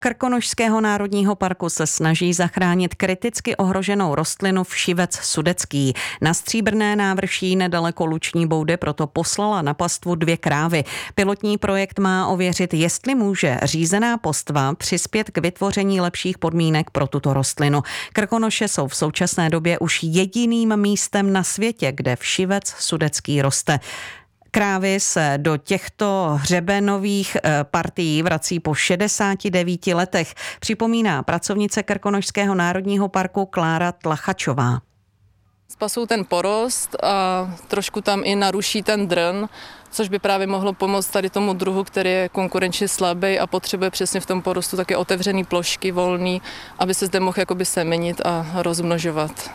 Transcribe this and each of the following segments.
Krkonošského národního parku se snaží zachránit kriticky ohroženou rostlinu všivec sudecký. Na Stříbrné návrší nedaleko Luční Boudy proto poslala na pastvu 2 krávy. Pilotní projekt má ověřit, jestli může řízená postva přispět k vytvoření lepších podmínek pro tuto rostlinu. Krkonoše jsou v současné době už jediným místem na světě, kde všivec sudecký roste. Krávy se do těchto hřebenových partií vrací po 69 letech, připomíná pracovnice Krkonošského národního parku Klára Tlachačová. Spasou ten porost a trošku tam i naruší ten drn, což by právě mohlo pomoct tady tomu druhu, který je konkurenčně slabý a potřebuje přesně v tom porostu také otevřený plošky, volný, aby se zde mohl jakoby semenit a rozmnožovat.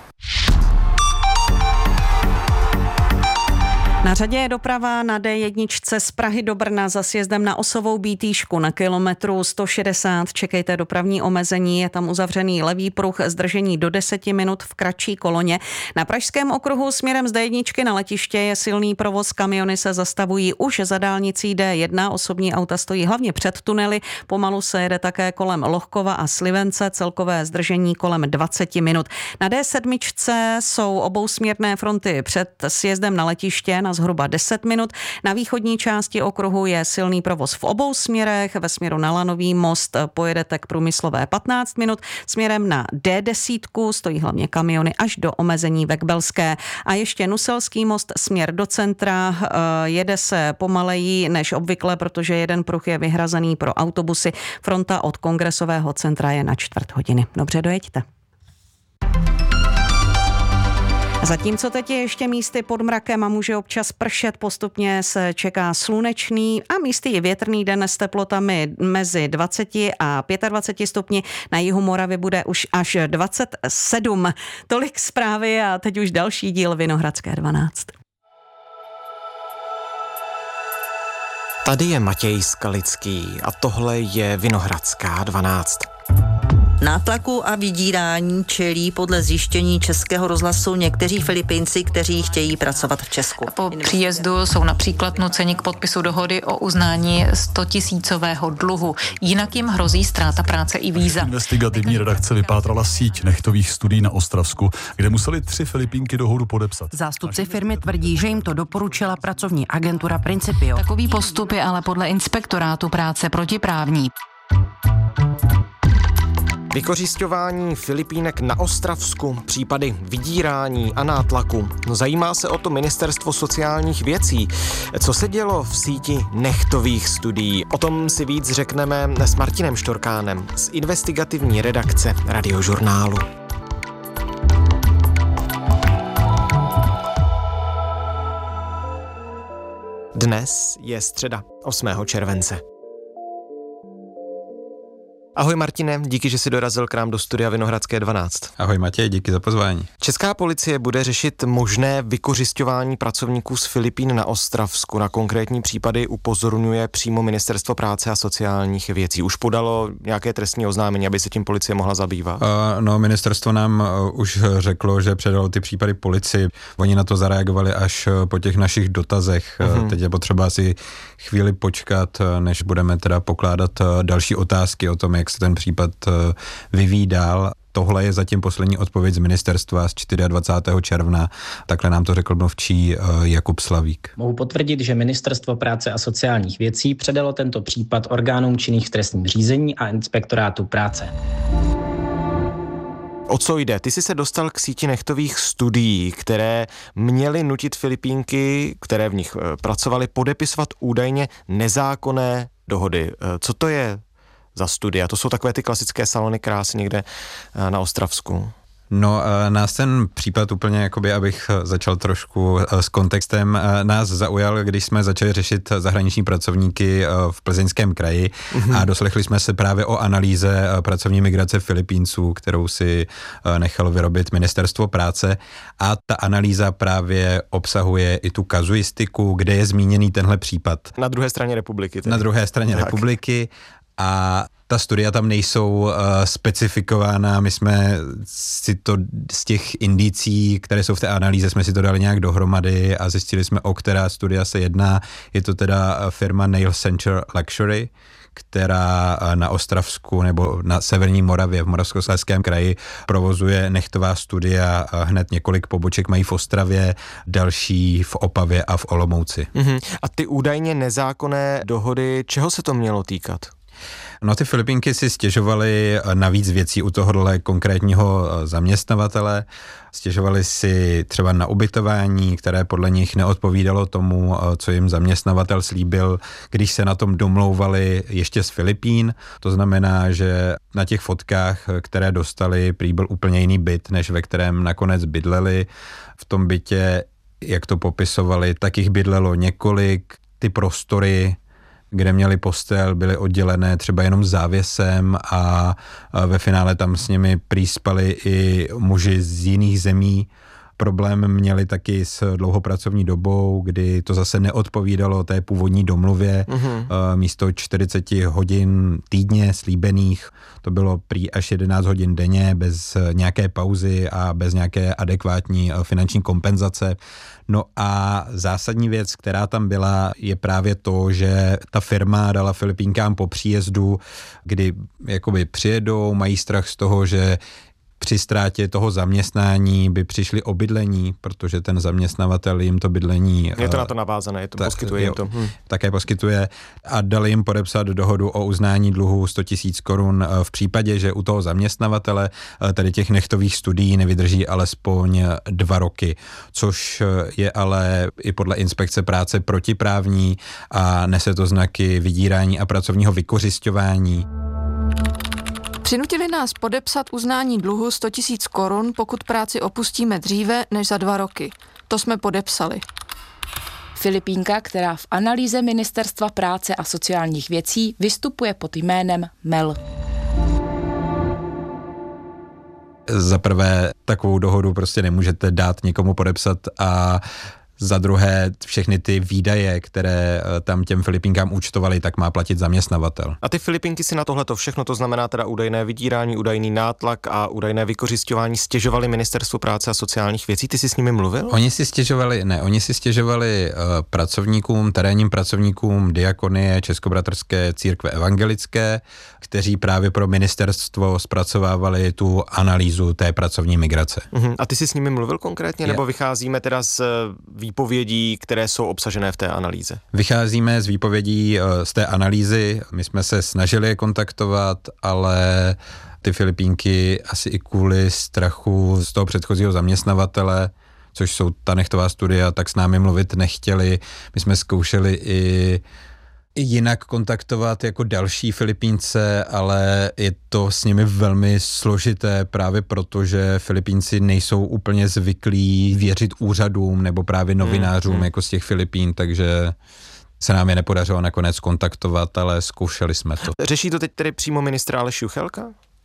Na řadě je doprava na D1 z Prahy do Brna za sjezdem na Osovou Bítýšku na kilometru 160. Čekejte dopravní omezení, je tam uzavřený levý pruh, zdržení do 10 minut v kratší koloně. Na Pražském okruhu směrem z D1 na letiště je silný provoz, kamiony se zastavují už za dálnicí D1, osobní auta stojí hlavně před tunely, pomalu se jede také kolem Lohkova a Slivence, celkové zdržení kolem 20 minut. Na D7 jsou obousměrné fronty před sjezdem na letiště na zhruba 10 minut. Na východní části okruhu je silný provoz v obou směrech. Ve směru na Lanový most pojedete k Průmyslové 15 minut. Směrem na D10 stojí hlavně kamiony až do omezení ve Kbelské. A ještě Nuselský most směr do centra. Jede se pomaleji než obvykle, protože jeden pruh je vyhrazený pro autobusy. Fronta od Kongresového centra je na 1/4 hodiny. Dobře, dojeďte. Zatímco teď je ještě místy pod mrakem a může občas pršet, postupně se čeká slunečný a místy i větrný den s teplotami mezi 20 a 25 stupni. Na jihu Moravy bude už až 27. Tolik zprávy a teď už další díl Vinohradské 12. Tady je Matěj Skalický a tohle je Vinohradská 12. Nátlaku a vydírání čelí podle zjištění Českého rozhlasu někteří Filipínci, kteří chtějí pracovat v Česku. Po příjezdu jsou například nuceni k podpisu dohody o uznání 100 000 dluhu. Jinak jim hrozí ztráta práce i víza. Investigativní redakce vypátrala síť nechtových studií na Ostravsku, kde museli 3 Filipínky dohodu podepsat. Zástupci firmy tvrdí, že jim to doporučila pracovní agentura Principio. Takový postup je ale podle inspektorátu práce protiprávní. Vykořisťování Filipínek na Ostravsku, případy vydírání a nátlaku. Zajímá se o to Ministerstvo sociálních věcí. Co se dělo v síti nechtových studií? O tom si víc řekneme s Martinem Štorkánem z investigativní redakce Radiožurnálu. Dnes je středa 8. července. Ahoj Martine, díky, že jsi dorazil k nám do studia Vinohradské 12. Ahoj Matěj, díky za pozvání. Česká policie bude řešit možné vykořisťování pracovníků z Filipín na Ostravsku. Na konkrétní případy upozorňuje přímo Ministerstvo práce a sociálních věcí. Už podalo nějaké trestní oznámení, aby se tím policie mohla zabývat? Ministerstvo nám už řeklo, že předalo ty případy policii. Oni na to zareagovali až po těch našich dotazech. Teď je potřeba si chvíli počkat, než budeme teda pokládat další otázky o tom, jak se ten případ vyvíjí dál. Tohle je zatím poslední odpověď z ministerstva z 24. června. Takhle nám to řekl mluvčí Jakub Slavík. Mohu potvrdit, že Ministerstvo práce a sociálních věcí předalo tento případ orgánům činných v trestním řízení a inspektorátu práce. O co jde? Ty jsi se dostal k síti nechtových studií, které měly nutit Filipínky, které v nich pracovaly, podepisovat údajně nezákonné dohody. Co to je za studia? To jsou takové ty klasické salony krásy někde na Ostravsku. No, nás ten případ úplně, jakoby, abych začal trošku s kontextem, nás zaujal, když jsme začali řešit zahraniční pracovníky v Plzeňském kraji a doslechli jsme se právě o analýze pracovní migrace Filipínců, kterou si nechalo vyrobit Ministerstvo práce, a ta analýza právě obsahuje i tu kazuistiku, kde je zmíněný tenhle případ. Na druhé straně republiky. Na druhé straně republiky. A ta studia tam nejsou specifikována, my jsme si to z těch indicí, které jsou v té analýze, jsme si to dali nějak dohromady a zjistili jsme, o která studia se jedná. Je to teda firma Nail Center Luxury, která na Ostravsku nebo na severní Moravě v Moravskoslezském kraji provozuje nechtová studia. Hned několik poboček mají v Ostravě, další v Opavě a v Olomouci. A ty údajně nezákonné dohody, čeho se to mělo týkat? No, ty Filipínky si stěžovaly na víc věcí u tohohle konkrétního zaměstnavatele. Stěžovali si třeba na ubytování, které podle nich neodpovídalo tomu, co jim zaměstnavatel slíbil, když se na tom domlouvali ještě z Filipín. To znamená, že na těch fotkách, které dostali, prý byl úplně jiný byt, než ve kterém nakonec bydleli. V tom bytě, jak to popisovali, tak jich bydlelo několik. Ty prostory, kde měli postel, byly oddělené třeba jenom závěsem a ve finále tam s nimi prý spali i muži z jiných zemí. Problém měli taky s dlouhou pracovní dobou, kdy to zase neodpovídalo té původní domluvě. Místo 40 hodin týdně slíbených, to bylo prý až 11 hodin denně, bez nějaké pauzy a bez nějaké adekvátní finanční kompenzace. No a zásadní věc, která tam byla, je právě to, že ta firma dala Filipínkám po příjezdu, kdy jakoby přijedou, mají strach z toho, že při ztrátě toho zaměstnání by přišli o bydlení, protože ten zaměstnavatel jim to bydlení... Je to na to navázané, poskytuje jim to. Také poskytuje a dali jim podepsat dohodu o uznání dluhu 100 000 korun v případě, že u toho zaměstnavatele tady těch nechtových studií nevydrží alespoň 2 roky, což je ale i podle inspekce práce protiprávní a nese to znaky vydírání a pracovního vykořisťování. Přinutili nás podepsat uznání dluhu 100 000 korun, pokud práci opustíme dříve než za 2 roky. To jsme podepsali. Filipínka, která v analýze Ministerstva práce a sociálních věcí vystupuje pod jménem Mel. Za prvé, takovou dohodu prostě nemůžete dát někomu podepsat a za druhé, všechny ty výdaje, které tam těm Filipínkám účtovali, tak má platit zaměstnavatel. A ty Filipínky si na tohleto všechno, to znamená teda údajné vydírání, údajný nátlak a údajné vykořisťování, stěžovali Ministerstvu práce a sociálních věcí. Ty jsi s nimi mluvil? Oni si stěžovali pracovníkům, terénním pracovníkům Diakonie Českobratrské církve evangelické, kteří právě pro ministerstvo zpracovávali tu analýzu té pracovní migrace. A ty jsi s nimi mluvil konkrétně, nebo vycházíme teda z výpovědí, které jsou obsažené v té analýze? Vycházíme z výpovědí z té analýzy. My jsme se snažili je kontaktovat, ale ty Filipínky asi i kvůli strachu z toho předchozího zaměstnavatele, což jsou ta nechtová studia, tak s námi mluvit nechtěli. My jsme zkoušeli i jinak kontaktovat jako další Filipínce, ale je to s nimi velmi složité právě proto, že Filipínci nejsou úplně zvyklí věřit úřadům nebo právě novinářům jako z těch Filipín, takže se nám je nepodařilo nakonec kontaktovat, ale zkoušeli jsme to. Řeší to teď tedy přímo ministr Aleš Juchelka?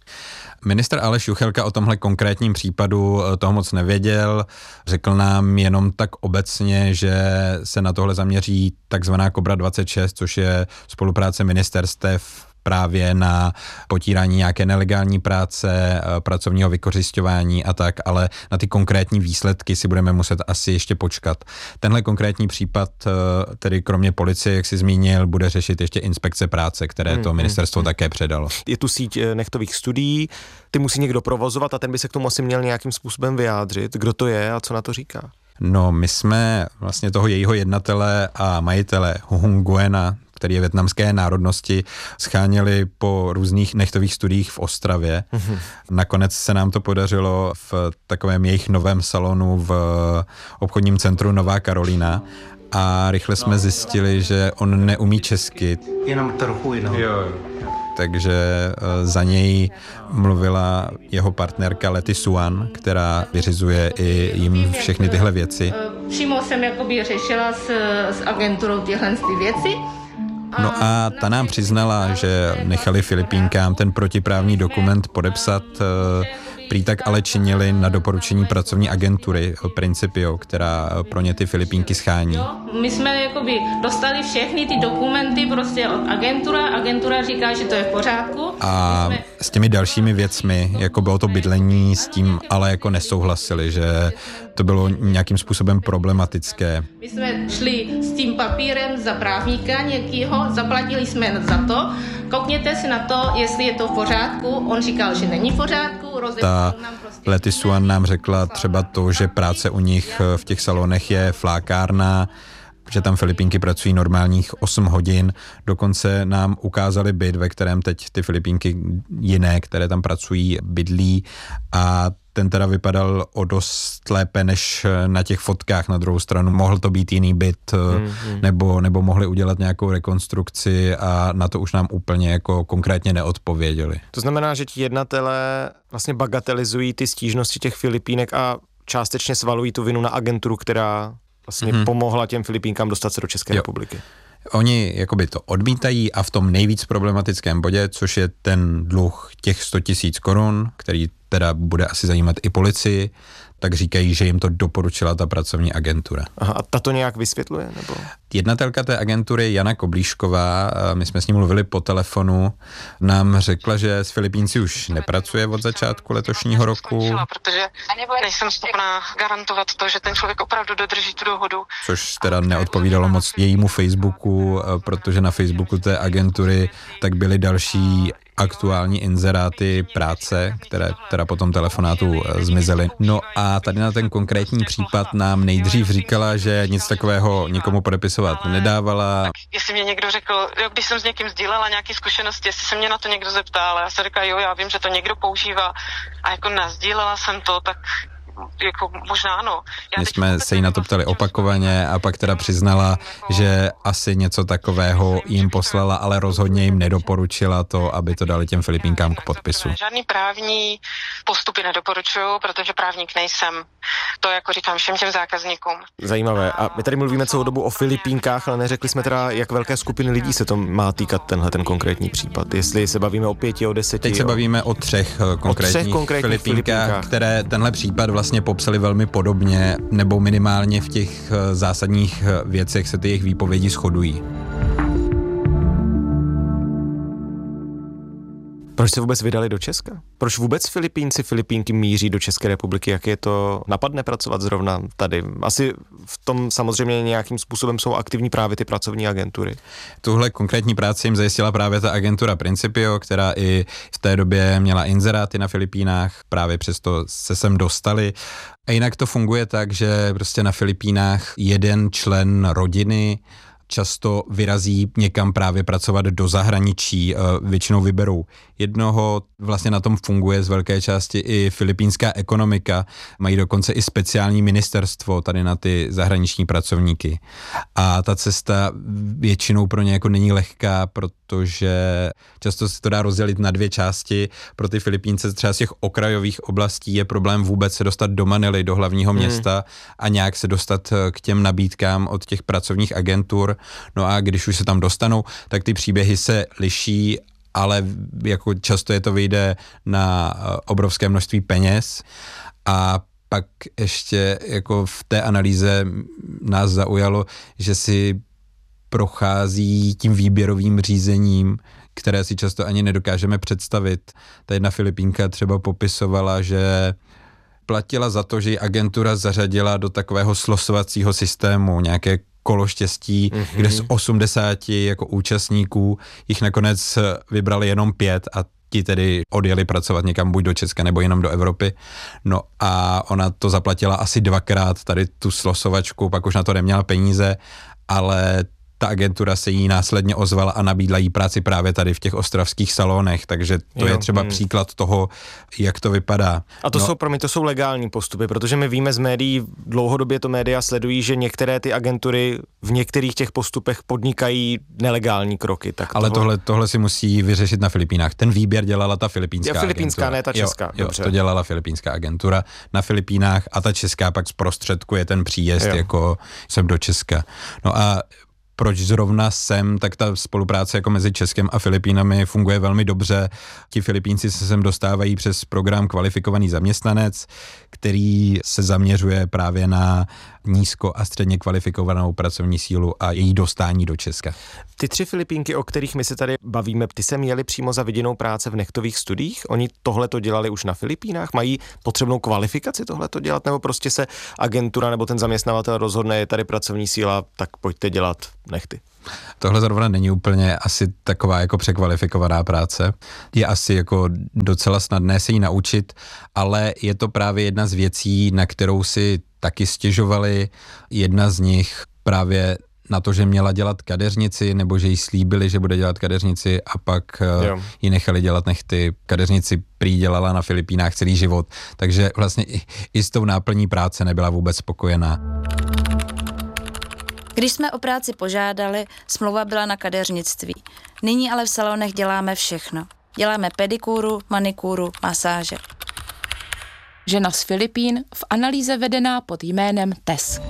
Ministr Aleš Juchelka o tomhle konkrétním případu toho moc nevěděl. Řekl nám jenom tak obecně, že se na tohle zaměří takzvaná Kobra 26, což je spolupráce ministerstev právě na potírání nějaké nelegální práce, pracovního vykořisťování a tak, ale na ty konkrétní výsledky si budeme muset asi ještě počkat. Tenhle konkrétní případ, tedy kromě policie, jak jsi zmínil, bude řešit ještě inspekce práce, které to ministerstvo také předalo. Je tu síť nechtových studií, ty musí někdo provozovat a ten by se k tomu asi měl nějakým způsobem vyjádřit. Kdo to je a co na to říká? No, my jsme vlastně toho jejího jednatele a majitele Hung Nguena, který je vietnamské národnosti, scháněli po různých nechtových studiích v Ostravě. Nakonec se nám to podařilo v takovém jejich novém salonu v obchodním centru Nová Karolína a rychle jsme zjistili, že on neumí česky. Jenom trochu jinou. Takže za něj mluvila jeho partnerka Lety Suan, která vyřizuje i jim všechny tyhle věci. Přímo jsem jakoby řešila s agenturou tyhle věci. No a ta nám přiznala, že nechali Filipínkám ten protiprávní dokument podepsat, prý tak ale činili na doporučení pracovní agentury Principio, která pro ně ty Filipínky schání. My jsme jakoby dostali všechny ty dokumenty prostě od agentura říká, že to je v pořádku. A s těmi dalšími věcmi, jako bylo to bydlení, s tím ale jako nesouhlasili, že to bylo nějakým způsobem problematické. My jsme šli s tím papírem za právníka někýho, zaplatili jsme za to, koukněte si na to, jestli je to v pořádku. On říkal, že není v pořádku. Ta Letty Suan nám řekla třeba to, že práce u nich v těch salonech je flákárna, že tam Filipínky pracují normálních 8 hodin. Dokonce nám ukázali byt, ve kterém teď ty Filipínky jiné, které tam pracují, bydlí, a ten teda vypadal o dost lépe než na těch fotkách. Na druhou stranu mohl to být jiný byt, nebo mohli udělat nějakou rekonstrukci, a na to už nám úplně jako konkrétně neodpověděli. To znamená, že ti jednatelé vlastně bagatelizují ty stížnosti těch Filipínek a částečně svalují tu vinu na agenturu, která vlastně pomohla těm Filipínkám dostat se do České republiky. Oni jakoby to odmítají, a v tom nejvíc problematickém bodě, což je ten dluh těch 100 000 korun, který teda bude asi zajímat i policii, tak říkají, že jim to doporučila ta pracovní agentura. Aha, a ta to nějak vysvětluje? Nebo? Jednatelka té agentury Jana Koblíšková, my jsme s ní mluvili po telefonu, nám řekla, že s Filipínci už nepracuje od začátku letošního roku. Protože nejsem schopná garantovat to, že ten člověk opravdu dodrží tu dohodu. Což teda neodpovídalo moc jejímu Facebooku, protože na Facebooku té agentury tak byly další aktuální inzeráty práce, které teda po tom telefonátu zmizely. No a tady na ten konkrétní případ nám nejdřív říkala, že nic takového nikomu podepisovat nedávala. Tak jestli mě někdo řekl, když jsem s někým sdílela nějaké zkušenosti, jestli se mě na to někdo zeptal, já jsem říkala, jo, já vím, že to někdo používá, a jako nasdílela jsem to, tak jako možná ano. My jsme se jí na to ptali opakovaně, a pak teda přiznala, že asi něco takového jim poslala, ale rozhodně jim nedoporučila to, aby to dali těm Filipínkám k podpisu. Žádný právní postupy nedoporučuju, protože právník nejsem. To jako říkám všem těm zákazníkům. Zajímavé. A my tady mluvíme celou dobu o Filipínkách, ale neřekli jsme teda, jak velké skupiny lidí se to má týkat ten konkrétní případ. Jestli se bavíme o 5, o 10. Teď se bavíme o 3 konkrétních Filipínkách, které tenhle případ vlastně popsali velmi podobně, nebo minimálně v těch zásadních věcech se ty jejich výpovědi shodují. Proč se vůbec vydali do Česka? Proč vůbec Filipínky míří do České republiky? Jak je to napadne pracovat zrovna tady? Asi v tom samozřejmě nějakým způsobem jsou aktivní právě ty pracovní agentury. Tuhle konkrétní práci jim zajistila právě ta agentura Principio, která i v té době měla inzeráty na Filipínách, právě přesto se sem dostali. A jinak to funguje tak, že prostě na Filipínách jeden člen rodiny často vyrazí někam právě pracovat do zahraničí, většinou vyberou jednoho, vlastně na tom funguje z velké části i filipínská ekonomika, mají dokonce i speciální ministerstvo tady na ty zahraniční pracovníky. A ta cesta většinou pro ně jako není lehká, protože často se to dá rozdělit na 2 části. Pro ty Filipínce třeba z těch okrajových oblastí je problém vůbec se dostat do Manily, do hlavního města, a nějak se dostat k těm nabídkám od těch pracovních agentur. No a když už se tam dostanou, tak ty příběhy se liší, ale jako často je to vyjde na obrovské množství peněz. A pak ještě jako v té analýze nás zaujalo, že si prochází tím výběrovým řízením, které si často ani nedokážeme představit. Ta jedna Filipínka třeba popisovala, že platila za to, že ji agentura zařadila do takového slosovacího systému, nějaké kolo štěstí, kde z 80 jako účastníků jich nakonec vybrali jenom 5 a ti tedy odjeli pracovat někam buď do Česka nebo jenom do Evropy. No a ona to zaplatila asi 2krát tady tu slosovačku, pak už na to neměla peníze, ale ta agentura se jí následně ozvala a nabídla jí práci právě tady v těch ostravských salonech, takže to je třeba příklad toho, jak to vypadá. A to to jsou legální postupy, protože my víme z médií, dlouhodobě to média sledují, že některé ty agentury v některých těch postupech podnikají nelegální kroky. Tak ale tohle si musí vyřešit na Filipínách. Ten výběr dělala ta filipínská agentura. Ne ta česká. Jo, to dělala filipínská agentura na Filipínách a ta česká pak zprostředkuje ten příjezd jako sem do Česka. No a proč zrovna sem, tak ta spolupráce jako mezi Českem a Filipínami funguje velmi dobře. Ti Filipínci se sem dostávají přes program Kvalifikovaný zaměstnanec, který se zaměřuje právě na nízko a středně kvalifikovanou pracovní sílu a její dostání do Česka. Ty 3 Filipínky, o kterých my se tady bavíme, ty se měly přímo za viděnou práce v nechtových studiích? Oni tohleto dělali už na Filipínách? Mají potřebnou kvalifikaci tohleto dělat? Nebo prostě se agentura nebo ten zaměstnavatel rozhodne, je tady pracovní síla, tak pojďte dělat nechty? Tohle zrovna není úplně asi taková jako překvalifikovaná práce. Je asi jako docela snadné se jí naučit, ale je to právě jedna z věcí, na kterou si taky stěžovali. Jedna z nich právě na to, že měla dělat kadeřnici, nebo že jí slíbili, že bude dělat kadeřnici a pak ji nechali dělat nechty. Kadeřnici prý dělala na Filipínách celý život, takže vlastně i s tou náplní práce nebyla vůbec spokojená. Když jsme o práci požádali, smlouva byla na kadeřnictví. Nyní ale v salonech děláme všechno. Děláme pedikúru, manikúru, masáže. Žena z Filipín v analýze vedená pod jménem Tess.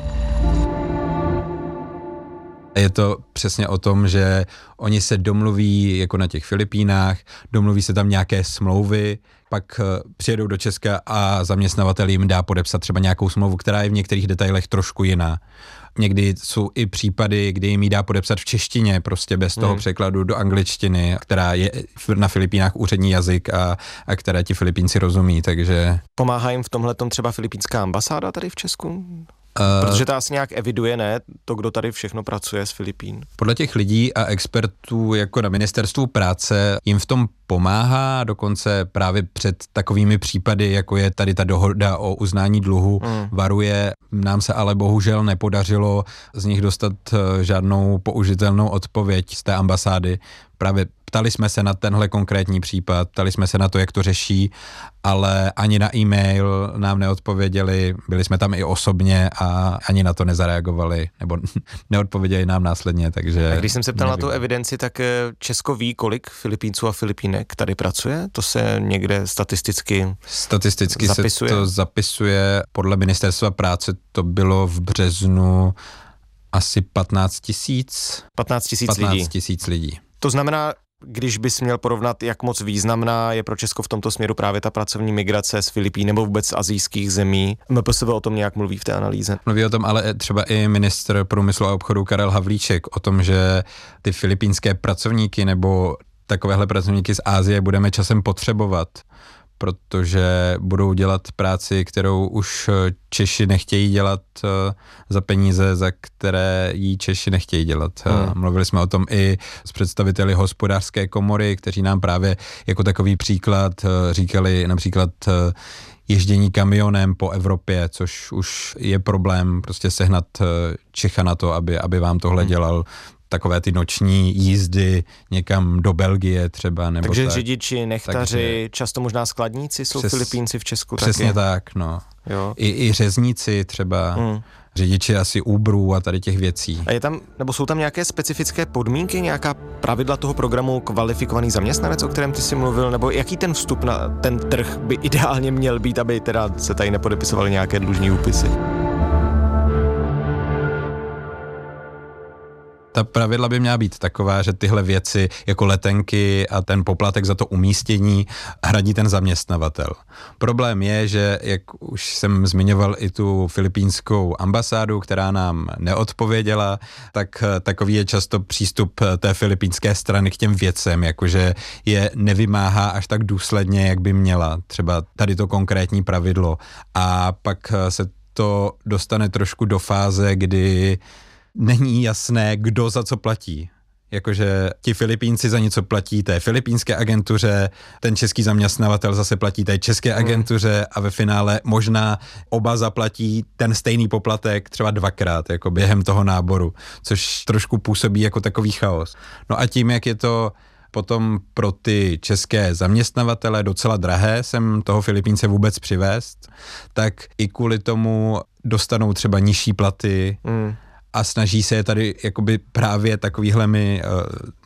Je to přesně o tom, že oni se domluví jako na těch Filipínách, domluví se tam nějaké smlouvy, pak přijedou do Česka a zaměstnavatel jim dá podepsat třeba nějakou smlouvu, která je v některých detailech trošku jiná. Někdy jsou i případy, kdy jim ji dá podepsat v češtině, prostě bez toho překladu do angličtiny, která je na Filipínách úřední jazyk a které ti Filipínci rozumí, takže... Pomáhá jim v tomhletom třeba filipínská ambasáda tady v Česku? Protože to asi nějak eviduje, ne? To, kdo tady všechno pracuje z Filipín. Podle těch lidí a expertů jako na ministerstvu práce jim v tom pomáhá, dokonce právě před takovými případy, jako je tady ta dohoda o uznání dluhu, varuje. Nám se ale bohužel nepodařilo z nich dostat žádnou použitelnou odpověď z té ambasády. Právě ptali jsme se na tenhle konkrétní případ, ptali jsme se na to, jak to řeší, ale ani na e-mail nám neodpověděli, byli jsme tam i osobně a ani na to nezareagovali, nebo neodpověděli nám následně, takže... A když jsem se ptal na tu evidenci, tak Česko ví, kolik Filipínců a Filipínek tady pracuje? To se někde statisticky zapisuje? Se to zapisuje, podle ministerstva práce to bylo v březnu asi 15 000 lidí. To znamená, když bys měl porovnat, jak moc významná je pro Česko v tomto směru právě ta pracovní migrace z Filipín nebo vůbec z asijských zemí, MPSV o tom nějak mluví v té analýze? Mluví o tom ale třeba i ministr průmyslu a obchodu Karel Havlíček o tom, že ty filipínské pracovníky nebo takovéhle pracovníky z Asie budeme časem potřebovat, protože budou dělat práci, kterou už Češi nechtějí dělat za peníze, za které jí Češi nechtějí dělat. Mluvili jsme o tom i s představiteli hospodářské komory, kteří nám právě jako takový příklad říkali například ježdění kamionem po Evropě, což už je problém, prostě sehnat Čecha na to, aby vám tohle dělal. Takové ty noční jízdy někam do Belgie třeba. Nebo takže tak. Řidiči, nechtaři, často možná skladníci jsou Filipínci v Česku taky. Přesně tak, no. Jo. I řezníci třeba, řidiči asi Uberů a tady těch věcí. A je tam, nebo jsou tam nějaké specifické podmínky, nějaká pravidla toho programu kvalifikovaný zaměstnanec, o kterém ty jsi mluvil, nebo jaký ten vstup na ten trh by ideálně měl být, aby teda se tady nepodepisovaly nějaké dlužní úpisy? Ta pravidla by měla být taková, že tyhle věci jako letenky a ten poplatek za to umístění hradí ten zaměstnavatel. Problém je, že jak už jsem zmiňoval i tu filipínskou ambasádu, která nám neodpověděla, tak takový je často přístup té filipínské strany k těm věcem, jakože je nevymáhá až tak důsledně, jak by měla. Třeba tady to konkrétní pravidlo. A pak se to dostane trošku do fáze, kdy není jasné, kdo za co platí. Jakože ti Filipínci za něco platí té filipínské agentuře, ten český zaměstnavatel zase platí té české agentuře a ve finále možná oba zaplatí ten stejný poplatek třeba dvakrát, jako během toho náboru, což trošku působí jako takový chaos. No a tím, jak je to potom pro ty české zaměstnavatele docela drahé sem toho Filipínce vůbec přivést, tak i kvůli tomu dostanou třeba nižší platy, a snaží se je tady jakoby právě takovýhlemi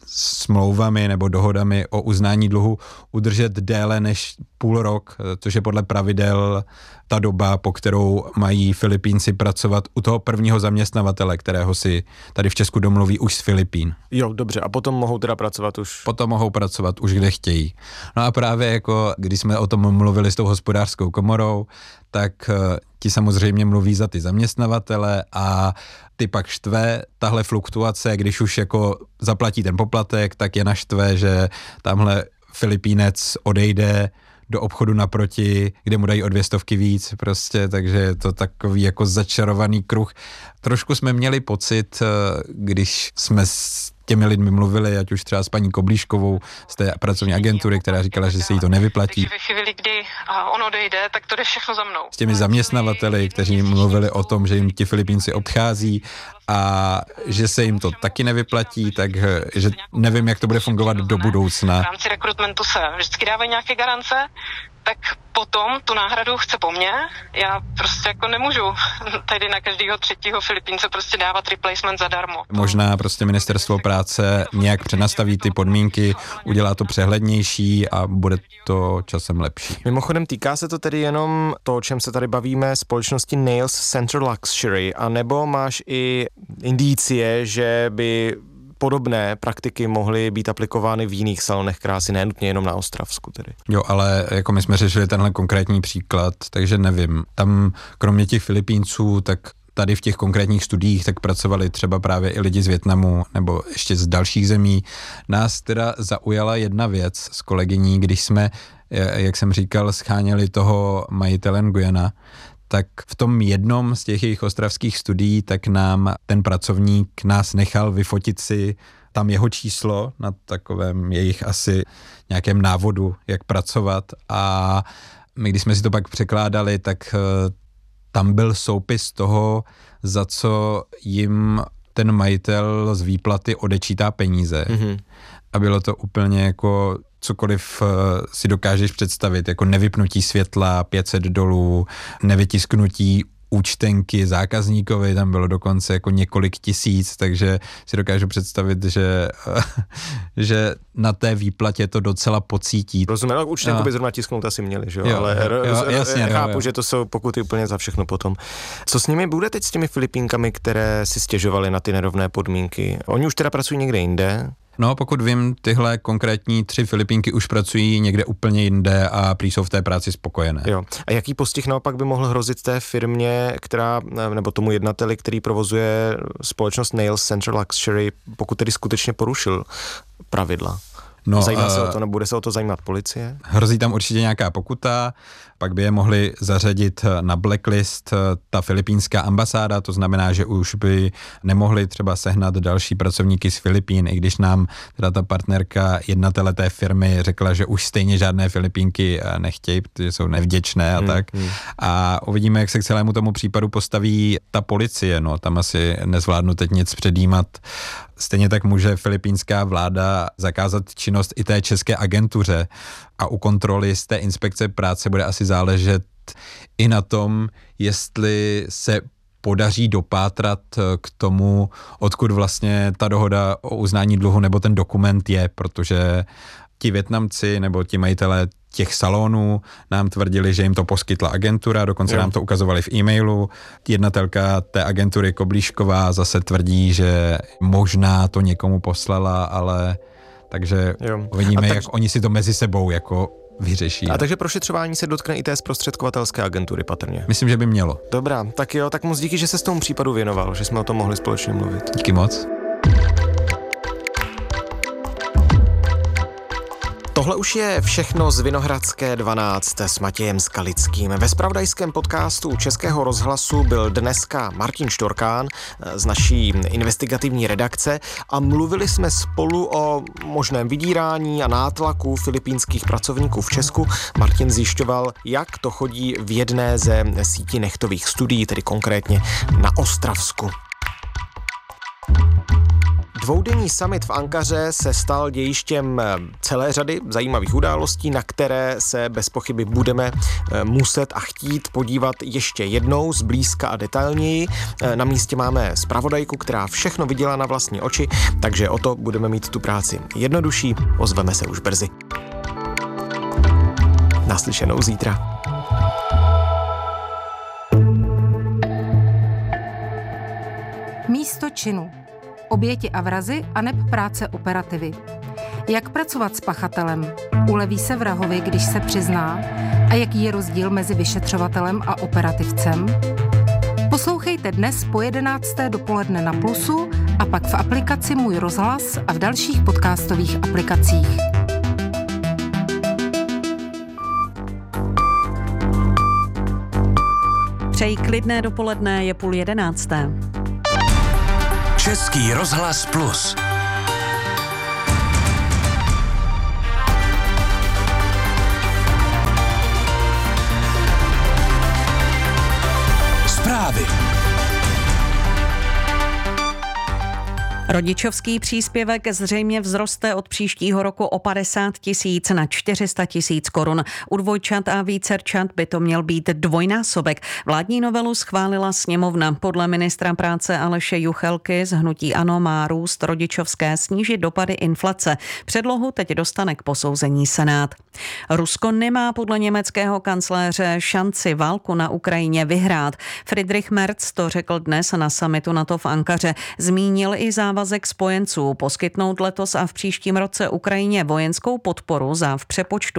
smlouvami nebo dohodami o uznání dluhu udržet déle než půl rok, což je podle pravidel ta doba, po kterou mají Filipínci pracovat u toho prvního zaměstnavatele, kterého si tady v Česku domluví už z Filipín. Jo, dobře, a potom mohou teda pracovat už? Potom mohou pracovat už kde chtějí. No a právě jako, když jsme o tom mluvili s tou hospodářskou komorou, tak ti samozřejmě mluví za ty zaměstnavatele a ty pak štve tahle fluktuace, když už jako zaplatí ten poplatek, tak je naštve, že tamhle Filipínec odejde do obchodu naproti, kde mu dají o 200 víc prostě, takže je to takový jako začarovaný kruh. Trošku jsme měli pocit, když jsme s těmi lidmi mluvili, ať už třeba s paní Koblíškovou z té pracovní agentury, která říkala, že se jí to nevyplatí. Takže ve chvíli, kdy on odejde, tak to jde všechno za mnou. S těmi zaměstnavateli, kteří mluvili o tom, že jim ti Filipínci obchází a že se jim to taky nevyplatí, takže nevím, jak to bude fungovat do budoucna. V rámci rekrutmentu se vždycky dávají nějaké garance, tak potom tu náhradu chce po mně. Já prostě jako nemůžu tady na každého třetího Filipínce prostě dávat replacement zadarmo. Možná prostě ministerstvo práce nějak přenastaví ty podmínky, udělá to přehlednější a bude to časem lepší. Mimochodem týká se to tedy jenom to, o čem se tady bavíme, společnosti Nails Central Luxury, anebo máš i indicie, že by podobné praktiky mohly být aplikovány v jiných salonech krásy, nenutně jenom na Ostravsku tedy. Jo, ale jako my jsme řešili tenhle konkrétní příklad, takže nevím. Tam kromě těch Filipínců, tak tady v těch konkrétních studiích tak pracovali třeba právě i lidi z Vietnamu nebo ještě z dalších zemí. Nás teda zaujala jedna věc s kolegyní, když jsme, jak jsem říkal, scháněli toho majitele Nguyena, tak v tom jednom z těch jejich ostravských studií, tak nám ten pracovník nás nechal vyfotit si tam jeho číslo na takovém jejich asi nějakém návodu, jak pracovat, a my, když jsme si to pak překládali, tak tam byl soupis toho, za co jim ten majitel z výplaty odečítá peníze. Mm-hmm. A bylo to úplně jako cokoliv si dokážeš představit, jako nevypnutí světla, $500, nevytisknutí účtenky zákazníkovi, tam bylo dokonce jako několik tisíc, takže si dokážu představit, že na té výplatě to docela pocítí. Rozumím, ale účtenku by zrovna tisknout asi měli, že jo? Ale jasně, chápu, že to jsou pokuty úplně za všechno potom. Co s nimi bude teď s těmi Filipínkami, které si stěžovaly na ty nerovné podmínky? Oni už teda pracují někde jinde? No, pokud vím, tyhle konkrétní 3 Filipínky už pracují někde úplně jinde a prý jsou v té práci spokojené. Jo. A jaký postih naopak by mohl hrozit té firmě, která, nebo tomu jednateli, který provozuje společnost Nails Central Luxury, pokud tedy skutečně porušil pravidla? No, zajímá se o to, nebo bude se o to zajímat policie? Hrozí tam určitě nějaká pokuta, pak by je mohli zařadit na blacklist ta filipínská ambasáda, to znamená, že už by nemohli třeba sehnat další pracovníky z Filipín, i když nám teda ta partnerka jednatele té firmy řekla, že už stejně žádné Filipínky nechtějí, protože jsou nevděčné a tak. A uvidíme, jak se k celému tomu případu postaví ta policie, no tam asi nezvládnu teď nic předjímat. Stejně tak může filipínská vláda zakázat činnost i té české agentuře a u kontroly z té inspekce práce bude asi záležet i na tom, jestli se podaří dopátrat k tomu, odkud vlastně ta dohoda o uznání dluhu nebo ten dokument je, protože ti Vietnamci nebo ti majitelé těch salonů nám tvrdili, že jim to poskytla agentura, dokonce nám to ukazovali v e-mailu. Jednatelka té agentury Koblíšková zase tvrdí, že možná to někomu poslala, ale takže uvidíme, jak oni si to mezi sebou jako vyřeší. A takže prošetřování se dotkne i té zprostředkovatelské agentury patrně. Myslím, že by mělo. Dobrá, tak jo, tak moc díky, že se s tomu případu věnoval, že jsme o tom mohli společně mluvit. Díky moc. Tohle už je všechno z Vinohradské 12 s Matějem Skalickým. Ve zpravodajském podcastu Českého rozhlasu byl dneska Martin Štorkán z naší investigativní redakce a mluvili jsme spolu o možném vydírání a nátlaku filipínských pracovníků v Česku. Martin zjišťoval, jak to chodí v jedné ze sítí nechtových studií, tedy konkrétně na Ostravsku. Dvoudenní summit v Ankaře se stal dějištěm celé řady zajímavých událostí, na které se bez pochyby budeme muset a chtít podívat ještě jednou zblízka a detailněji. Na místě máme zpravodajku, která všechno viděla na vlastní oči, takže o to budeme mít tu práci jednodušší. Ozveme se už brzy. Naslyšenou zítra. Místo činu. Oběti a vrazy aneb práce operativy. Jak pracovat s pachatelem? Uleví se vrahovi, když se přizná? A jaký je rozdíl mezi vyšetřovatelem a operativcem? Poslouchejte dnes po 11. dopoledne na Plusu a pak v aplikaci Můj rozhlas a v dalších podcastových aplikacích. Přeji klidné dopoledne, je 10:30. Český rozhlas Plus. Zprávy. Rodičovský příspěvek zřejmě vzroste od příštího roku o 50 000 na 400 000 korun. U dvojčat a vícerčat by to měl být dvojnásobek. Vládní novelu schválila sněmovna. Podle ministra práce Aleše Juchelky z hnutí ANO má růst rodičovské snížit dopady inflace. Předlohu teď dostane k posouzení Senát. Rusko nemá podle německého kancléře šanci válku na Ukrajině vyhrát. Friedrich Merz to řekl dnes na summitu NATO v Ankaře. Zmínil i závazek spojenců poskytnout letos a v příštím roce Ukrajině vojenskou podporu za v přepočtu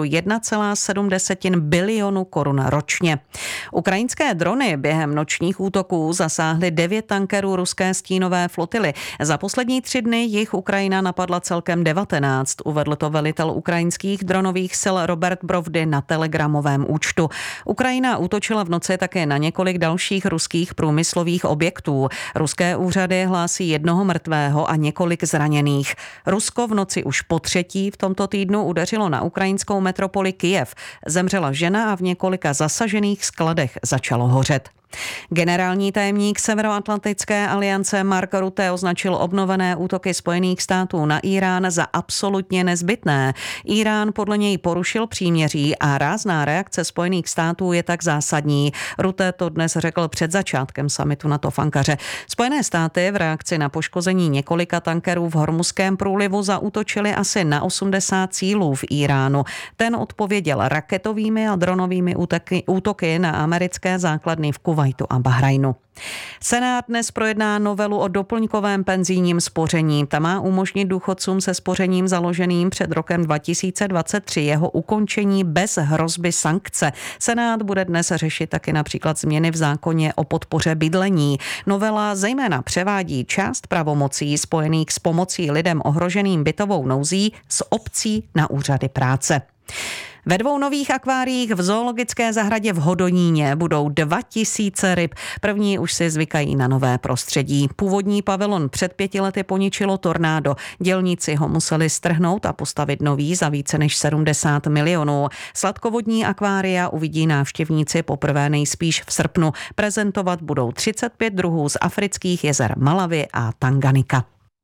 1,7 bilionu korun ročně. Ukrajinské drony během nočních útoků zasáhly 9 tankerů ruské stínové flotily. Za poslední 3 dny jich Ukrajina napadla celkem 19, uvedl to velitel ukrajinských dronových sil Robert Brovdy na telegramovém účtu. Ukrajina útočila v noci také na několik dalších ruských průmyslových objektů. Ruské úřady hlásí 1 mrtvého a několik zraněných. Rusko v noci už po 3. v tomto týdnu udeřilo na ukrajinskou metropoli Kyjev. Zemřela žena a v několika zasažených skladech začalo hořet. Generální tajemník Severoatlantické aliance Mark Rutte označil obnovené útoky Spojených států na Irán za absolutně nezbytné. Irán podle něj porušil příměří a rázná reakce Spojených států je tak zásadní. Rutte to dnes řekl před začátkem summitu NATO v Ankaře. Spojené státy v reakci na poškození několika tankerů v Hormuzském průlivu zaútočili asi na 80 cílů v Iránu. Ten odpověděl raketovými a dronovými útoky na americké základny v Kuvajtu a Bahrajnu. Senát dnes projedná novelu o doplňkovém penzijním spoření. Ta má umožnit důchodcům se spořením založeným před rokem 2023 jeho ukončení bez hrozby sankce. Senát bude dnes řešit taky například změny v zákoně o podpoře bydlení. Novela zejména převádí část pravomocí spojených s pomocí lidem ohroženým bytovou nouzí z obcí na úřady práce. Ve 2 nových akváriích v zoologické zahradě v Hodoníně budou 2000 ryb. První už si zvykají na nové prostředí. Původní pavilon před 5 lety poničilo tornádo. Dělníci ho museli strhnout a postavit nový za více než 70 milionů. Sladkovodní akvária uvidí návštěvníci poprvé nejspíš v srpnu. Prezentovat budou 35 druhů z afrických jezer Malawi a Tanganyika.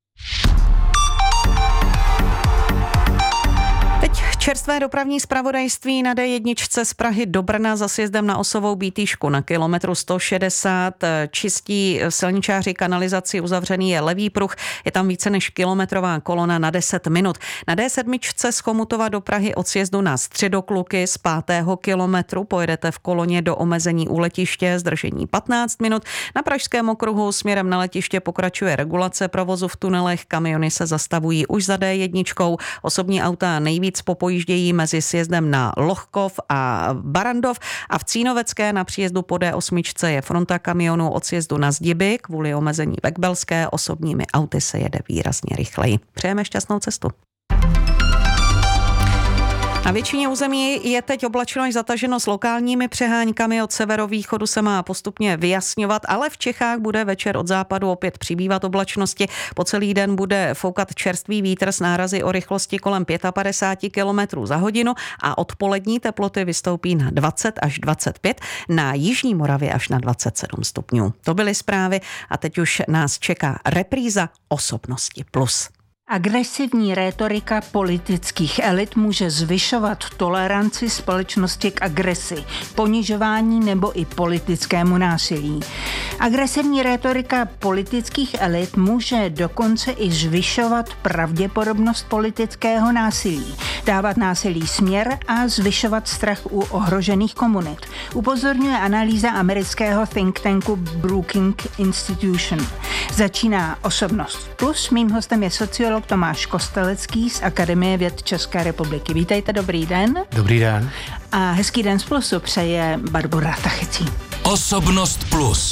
Teď čerstvé dopravní zpravodajství na D1 z Prahy do Brna za sjezdem na Osovou Bítýšku na kilometru 160. Čistí silničáři kanalizaci, uzavřený je levý pruh, je tam více než kilometrová kolona na 10 minut. Na D7 z Chomutova do Prahy od sjezdu na Středokluky z 5. kilometru pojedete v koloně do omezení u letiště, zdržení 15 minut. Na Pražském okruhu směrem na letiště pokračuje regulace provozu v tunelech, kamiony se zastavují už za D1. Osobní auta nejvíc popojíždějí mezi sjezdem na Lohkov a Barandov a v Cínovecké na příjezdu po D8 je fronta kamionů od sjezdu na Zdiby. Kvůli omezení ve Kbelské osobními auty se jede výrazně rychleji. Přejeme šťastnou cestu. Na většině území je teď oblačeno i zataženo s lokálními přeháňkami. Od severovýchodu se má postupně vyjasňovat, ale v Čechách bude večer od západu opět přibývat oblačnosti. Po celý den bude foukat čerstvý vítr s nárazy o rychlosti kolem 55 km za hodinu a odpolední teploty vystoupí na 20 až 25, na jižní Moravě až na 27 stupňů. To byly zprávy a teď už nás čeká repríza Osobnosti plus. Agresivní rétorika politických elit může zvyšovat toleranci společnosti k agresi, ponižování nebo i politickému násilí. Agresivní rétorika politických elit může dokonce i zvyšovat pravděpodobnost politického násilí, dávat násilí směr a zvyšovat strach u ohrožených komunit. Upozorňuje analýza amerického think tanku Brookings Institution. Začíná Osobnost plus. Mým hostem je sociolog Tomáš Kostelecký z Akademie věd České republiky. Vítejte, dobrý den. Dobrý den. A hezký den z Plusu přeje Barbora Tachecí. Osobnost plus.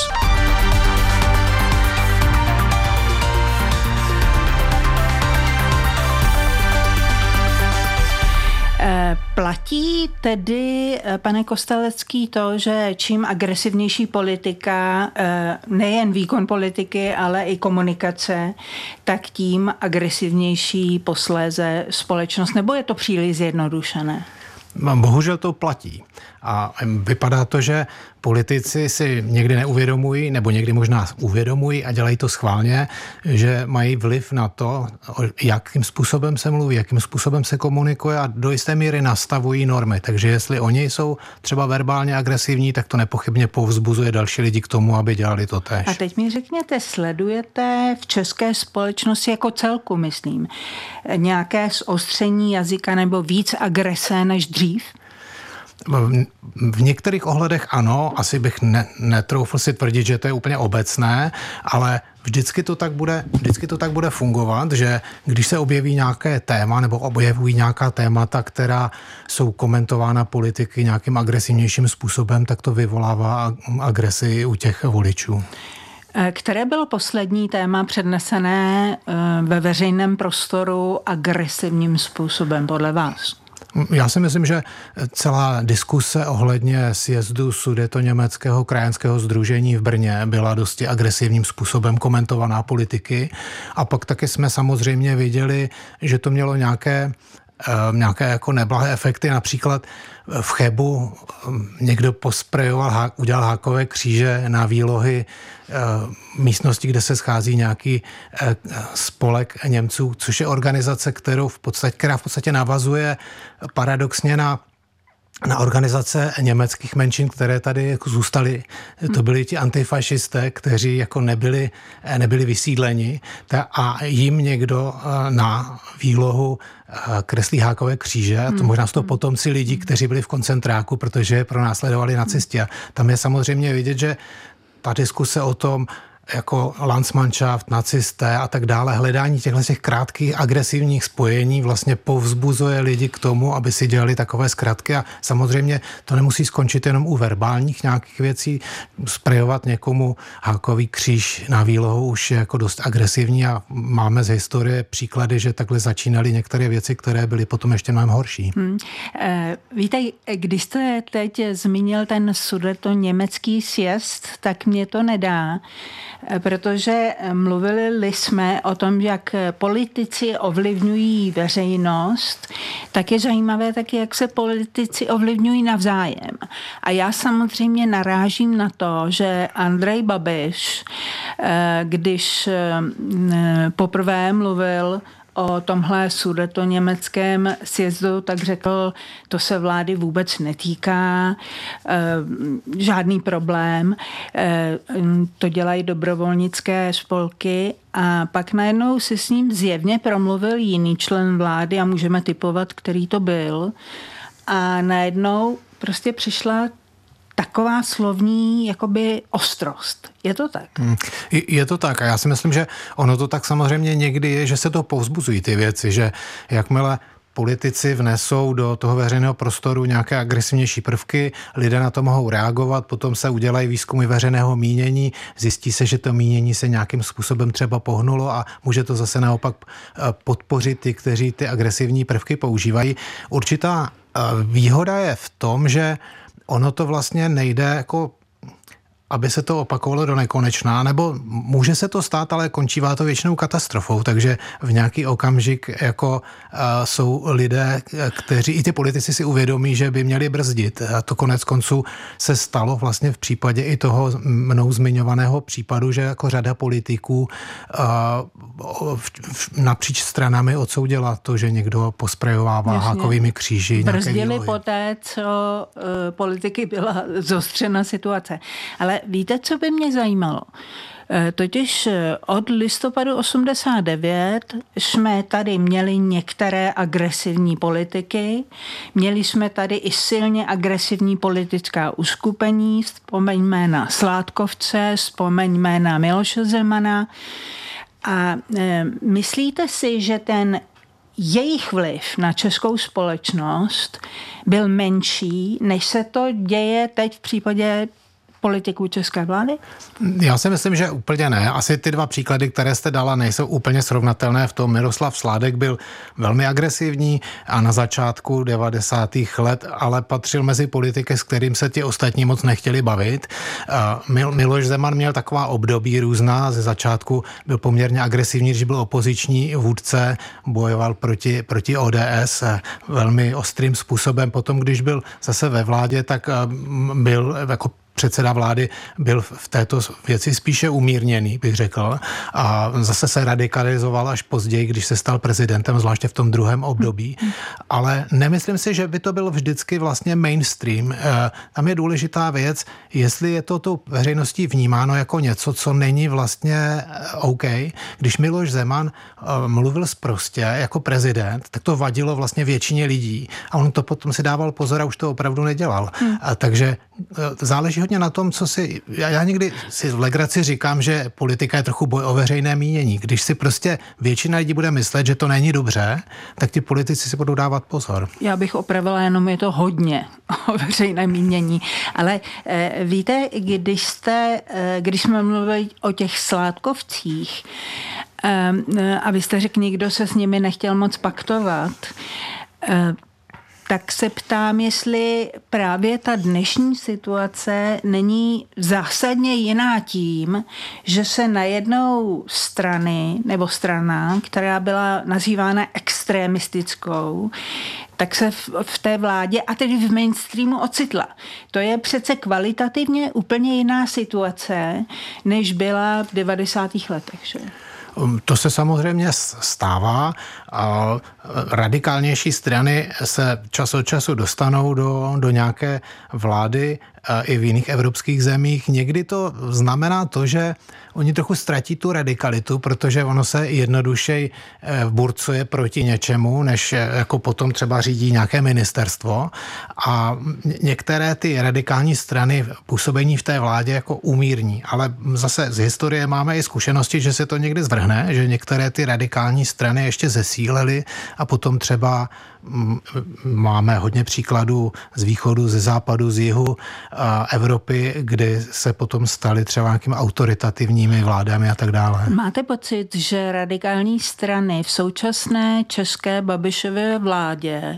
Platí tedy, pane Kostelecký, to, že čím agresivnější politika, nejen výkon politiky, ale i komunikace, tak tím agresivnější posléze společnost, nebo je to příliš zjednodušené? Bohužel to platí. A vypadá to, že politici si někdy neuvědomují, nebo někdy možná uvědomují a dělají to schválně, že mají vliv na to, jakým způsobem se mluví, jakým způsobem se komunikuje a do jisté míry nastavují normy. Takže jestli oni jsou třeba verbálně agresivní, tak to nepochybně povzbuzuje další lidi k tomu, aby dělali to též. A teď mi řekněte, sledujete v české společnosti jako celku, myslím, nějaké zostření jazyka nebo víc agrese než dřív? V některých ohledech ano, asi bych netroufl si tvrdit, že to je úplně obecné, ale vždycky to tak bude fungovat, že když se objeví nějaké téma nebo objevují nějaká témata, která jsou komentována politiky nějakým agresivnějším způsobem, tak to vyvolává agresi u těch voličů. Které bylo poslední téma přednesené ve veřejném prostoru agresivním způsobem podle vás? Já si myslím, že celá diskuse ohledně sjezdu Sudetoněmeckého krajanského sdružení v Brně byla dosti agresivním způsobem komentovaná politiky. A pak taky jsme samozřejmě viděli, že to mělo nějaké jako neblahé efekty. Například v Chebu někdo udělal hákové kříže na výlohy místnosti, kde se schází nějaký spolek Němců, což je organizace, která v podstatě navazuje paradoxně na organizace německých menšin, které tady jako zůstaly. To byli ti antifašisté, kteří jako nebyli vysídleni a jim někdo na výlohu kreslí hákové kříže. A to možná jsou to potomci lidí, kteří byli v koncentráku, protože je pronásledovali nacisti. A tam je samozřejmě vidět, že ta diskuse o tom, jako Landsmannschaft, nacisté a tak dále, hledání těchto krátkých agresivních spojení vlastně povzbuzuje lidi k tomu, aby si dělali takové zkratky a samozřejmě to nemusí skončit jenom u verbálních nějakých věcí. Sprejovat někomu hákový kříž na výlohu už je jako dost agresivní a máme z historie příklady, že takhle začínaly některé věci, které byly potom ještě mnohem horší. Víte, když jste teď zmínil ten sudetoněmecký sjezd, tak mě to nedá, protože mluvili jsme o tom, jak politici ovlivňují veřejnost, tak je zajímavé taky, jak se politici ovlivňují navzájem. A já samozřejmě narážím na to, že Andrej Babiš, když poprvé mluvil o tomhle sudetoněmeckém sjezdu, tak řekl, to se vlády vůbec netýká, žádný problém, to dělají dobrovolnické spolky a pak najednou si s ním zjevně promluvil jiný člen vlády a můžeme tipovat, který to byl a najednou prostě přišla taková slovní jakoby ostrost. Je to tak? Je to tak a já si myslím, že ono to tak samozřejmě někdy je, že se to povzbuzují ty věci, že jakmile politici vnesou do toho veřejného prostoru nějaké agresivnější prvky, lidé na to mohou reagovat, potom se udělají výzkumy veřejného mínění, zjistí se, že to mínění se nějakým způsobem třeba pohnulo a může to zase naopak podpořit ty, kteří ty agresivní prvky používají. Určitá Výhoda je v tom, že ono to vlastně nejde jako aby se to opakovalo do nekonečna, nebo může se to stát, ale končívá to většinou katastrofou, takže v nějaký okamžik jako jsou lidé, kteří i ty politici si uvědomí, že by měli brzdit. A to konec konců se stalo vlastně v případě i toho mnou zmiňovaného případu, že jako řada politiků napříč stranami odsoudila to, že někdo posprejovává hákovými kříži. Brzdili poté, co politiky byla zostřena situace. Ale víte, co by mě zajímalo? Totiž od listopadu 89 jsme tady měli některé agresivní politiky, měli jsme tady i silně agresivní politická uskupení, vzpomeňme na Sládkovce, vzpomeňme na Miloše Zemana. A myslíte si, že ten jejich vliv na českou společnost byl menší, než se to děje teď v případě politiků české vlády? Já si myslím, že úplně ne. Asi ty dva příklady, které jste dala, nejsou úplně srovnatelné. V tom Miroslav Sládek byl velmi agresivní a na začátku 90. let, ale patřil mezi politiky, s kterým se ti ostatní moc nechtěli bavit. Miloš Zeman měl taková období různá. Ze začátku byl poměrně agresivní, když byl opoziční vůdce, bojoval proti ODS velmi ostrým způsobem. Potom, když byl zase ve vládě, tak byl jako předseda vlády byl v této věci spíše umírněný, bych řekl. A zase se radikalizoval až později, když se stal prezidentem, zvláště v tom druhém období. Ale nemyslím si, že by to byl vždycky vlastně mainstream. Tam je důležitá věc, jestli je to tou veřejností vnímáno jako něco, co není vlastně OK. Když Miloš Zeman mluvil sprostě jako prezident, tak to vadilo vlastně většině lidí. A on to potom si dával pozor a už to opravdu nedělal. Takže záleží hodně na tom, co si... Já někdy si v legraci říkám, že politika je trochu boj o veřejné mínění. Když si prostě většina lidí bude myslet, že to není dobře, tak ti politici si budou dávat pozor. Já bych opravila, jenom je to hodně o veřejné mínění. Ale víte, když jsme mluvili o těch Sládkovcích a vy jste řekl, nikdo se s nimi nechtěl moc paktovat, tak se ptám, jestli právě ta dnešní situace není zásadně jiná tím, že se najednou strana, která byla nazývána extremistickou, tak se v té vládě a tedy v mainstreamu ocitla. To je přece kvalitativně úplně jiná situace, než byla v 90. letech, že? To se samozřejmě stává a radikálnější strany se čas od času dostanou do nějaké vlády i v jiných evropských zemích. Někdy to znamená to, že oni trochu ztratí tu radikalitu, protože ono se jednodušeji burcuje proti něčemu, než jako potom třeba řídí nějaké ministerstvo. A některé ty radikální strany působení v té vládě jako umírní. Ale zase z historie máme i zkušenosti, že se to někdy zvrhne, že některé ty radikální strany ještě zesílily a potom třeba máme hodně příkladů z východu, ze západu, z jihu Evropy, kdy se potom staly třeba nějakými autoritativními vládami a tak dále. Máte pocit, že radikální strany v současné české Babišově vládě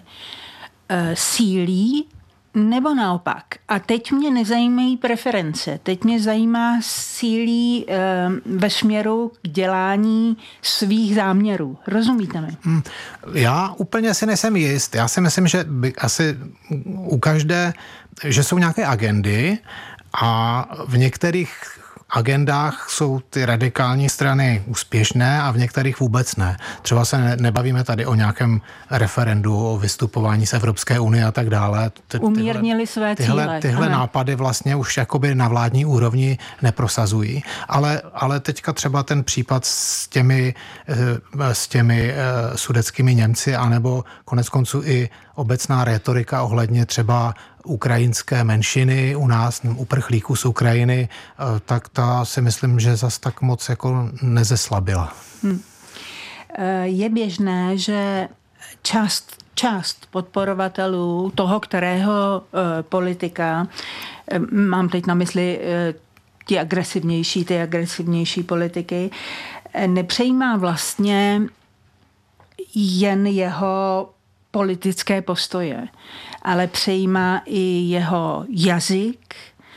sílí nebo naopak? A teď mě nezajímají preference. Teď mě zajímá sílí ve směru k dělání svých záměrů. Rozumíte mi? Já úplně si nejsem jist. Já si myslím, že by asi u každé, že jsou nějaké agendy a v některých agendách jsou ty radikální strany úspěšné a v některých vůbec ne. Třeba se nebavíme tady o nějakém referendu, o vystupování z Evropské unie a tak dále. Umírnili své cíle. Tyhle nápady vlastně už jakoby na vládní úrovni neprosazují. Ale teďka třeba ten případ s těmi sudetskými Němci, anebo konec konců i obecná rétorika ohledně třeba ukrajinské menšiny u nás, uprchlíků z Ukrajiny, tak ta si myslím, že zas tak moc jako nezeslabila. Je běžné, že část podporovatelů toho, kterého politika, mám teď na mysli ty agresivnější politiky, nepřejímá vlastně jen jeho politické postoje, ale přejímá i jeho jazyk,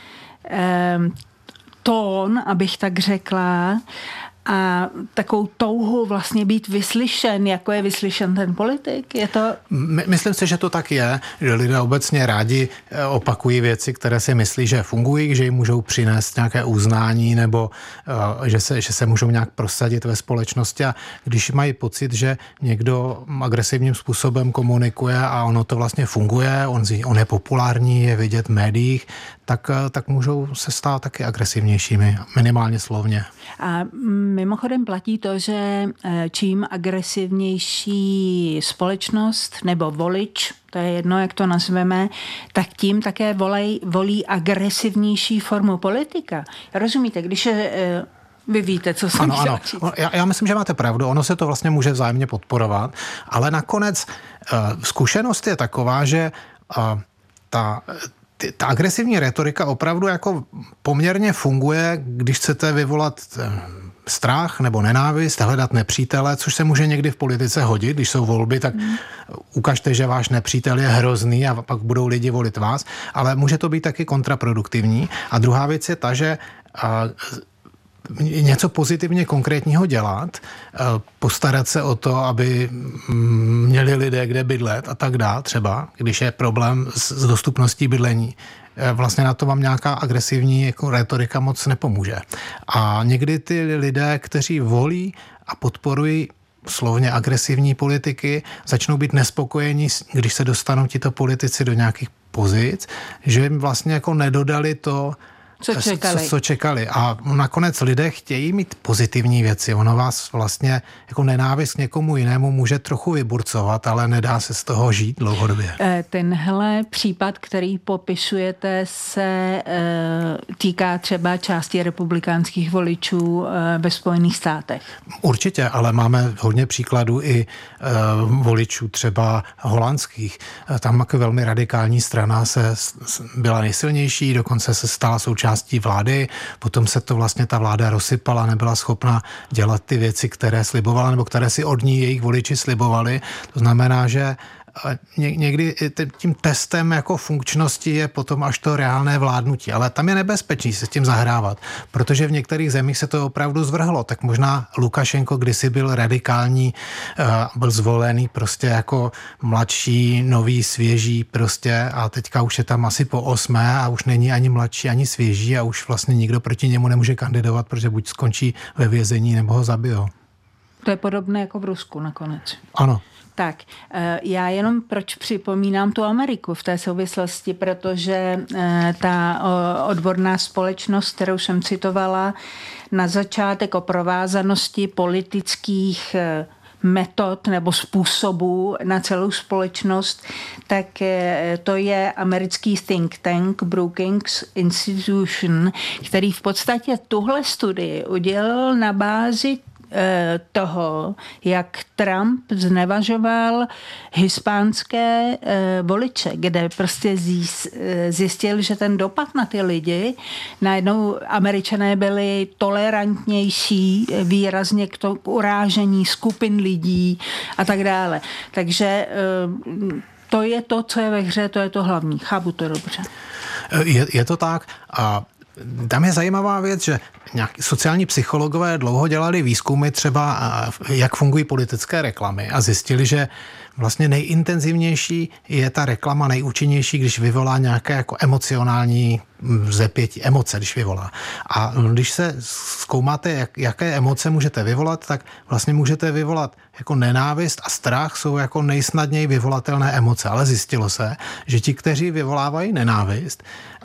tón, abych tak řekla, a takovou touhu vlastně být vyslyšen, jako je vyslyšen ten politik? Je to... Myslím si, že to tak je, že lidé obecně rádi opakují věci, které si myslí, že fungují, že jim můžou přinést nějaké uznání nebo že se můžou nějak prosadit ve společnosti, a když mají pocit, že někdo agresivním způsobem komunikuje a ono to vlastně funguje, on je populární, je vidět v médiích, tak můžou se stát taky agresivnějšími, minimálně slovně. A mimochodem platí to, že čím agresivnější společnost nebo volič, to je jedno, jak to nazveme, tak tím také volí agresivnější formu politika. Rozumíte, když je... Vy víte, co jsem chtěla říct. Já myslím, že máte pravdu. Ono se to vlastně může vzájemně podporovat, ale nakonec zkušenost je taková, že ta agresivní retorika opravdu jako poměrně funguje, když chcete vyvolat strach nebo nenávist, hledat nepřítele, což se může někdy v politice hodit. Když jsou volby, tak ukažte, že váš nepřítel je hrozný a pak budou lidi volit vás, ale může to být taky kontraproduktivní. A druhá věc je ta, že něco pozitivně konkrétního dělat, postarat se o to, aby měli lidé kde bydlet a tak dále, třeba, když je problém s dostupností bydlení. Vlastně na to vám nějaká agresivní jako retorika moc nepomůže. A někdy ty lidé, kteří volí a podporují slovně agresivní politiky, začnou být nespokojení, když se dostanou tito politici do nějakých pozic, že jim vlastně jako nedodali to, co čekali. A nakonec lidé chtějí mít pozitivní věci. Ono vás vlastně jako nenávist k někomu jinému může trochu vyburcovat, ale nedá se z toho žít dlouhodobě. Tenhle případ, který popisujete, se týká třeba části republikánských voličů ve Spojených státech. Určitě, ale máme hodně příkladů i voličů třeba holandských. Tam jako velmi radikální strana byla nejsilnější, dokonce se stala součástí vlády, potom se to vlastně ta vláda rozsypala, nebyla schopna dělat ty věci, které slibovala, nebo které si od ní jejich voliči slibovali. To znamená, že někdy tím testem jako funkčnosti je potom až to reálné vládnutí. Ale tam je nebezpečný se s tím zahrávat, protože v některých zemích se to opravdu zvrhlo. Tak možná Lukašenko kdysi byl radikální, byl zvolený prostě jako mladší, nový, svěží prostě a teďka už je tam asi po 8. a už není ani mladší, ani svěží a už vlastně nikdo proti němu nemůže kandidovat, protože buď skončí ve vězení, nebo ho zabijou. To je podobné jako v Rusku nakonec. Ano. Tak, já jenom proč připomínám tu Ameriku v té souvislosti, protože ta odborná společnost, kterou jsem citovala na začátek o provázanosti politických metod nebo způsobů na celou společnost, tak to je americký think tank Brookings Institution, který v podstatě tuhle studii udělal na bázi toho, jak Trump znevažoval hispánské voliče, kde prostě zjistil, že ten dopad na ty lidi, najednou Američané byli tolerantnější výrazně k urážení skupin lidí a tak dále. Takže to je to, co je ve hře, to je to hlavní. Chápu to dobře. Je to tak a tam je zajímavá věc, že sociální psychologové dlouho dělali výzkumy třeba, jak fungují politické reklamy a zjistili, že vlastně nejintenzivnější je ta reklama, nejúčinnější, když vyvolá nějaké jako emocionální vzepětí, emoce, když vyvolá. A když se zkoumáte, jaké emoce můžete vyvolat, tak vlastně můžete vyvolat jako nenávist a strach jsou jako nejsnadněji vyvolatelné emoce. Ale zjistilo se, že ti, kteří vyvolávají nenávist,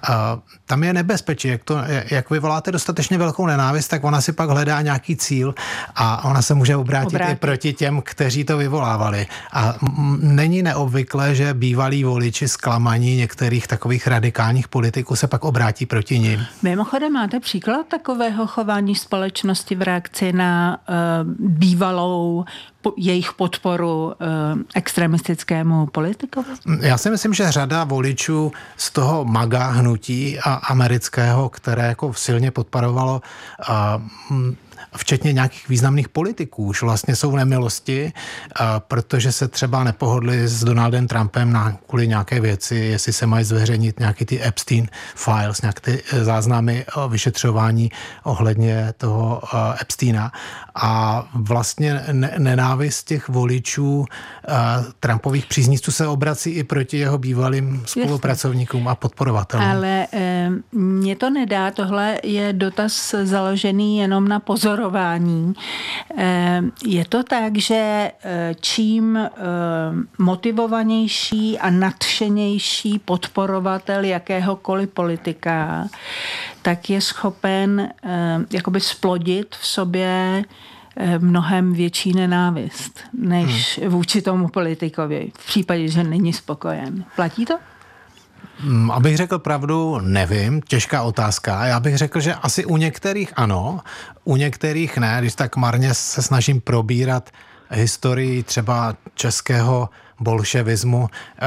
tam je nebezpečí. Jak vyvoláte dostatečně velkou nenávist, tak ona si pak hledá nějaký cíl a ona se může obrátit i proti těm, kteří to vyvolávali. A není neobvyklé, že bývalí voliči zklamaní některých takových radikálních politiků se pak obrátí proti nim. Mimochodem máte příklad takového chování společnosti v reakci na bývalou jejich podporu extremistickému politikovi? Já si myslím, že řada voličů z toho MAGA hnutí amerického, které jako silně podporovalo včetně nějakých významných politiků, už vlastně jsou v nemilosti, protože se třeba nepohodli s Donaldem Trumpem kvůli nějaké věci, jestli se mají zveřejnit nějaký ty Epstein files, nějaké ty záznamy o vyšetřování ohledně toho Epsteina. A vlastně nenávist těch voličů Trumpových příznivců se obrací i proti jeho bývalým spolupracovníkům a podporovatelům. Ale mě to nedá, tohle je dotaz založený jenom na pozorování. Je to tak, že čím motivovanější a nadšenější podporovatel jakéhokoliv politika, tak je schopen jakoby splodit v sobě mnohem větší nenávist než vůči tomu politikovi v případě, že není spokojen. Platí to? Abych řekl pravdu, nevím, těžká otázka. Já bych řekl, že asi u některých ano, u některých ne, když tak marně se snažím probírat historii třeba českého bolševismu,